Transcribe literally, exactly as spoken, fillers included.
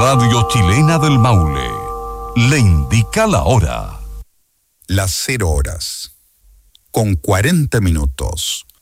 Radio Chilena del Maule le indica la hora. Las cero horas, con cuarenta minutos.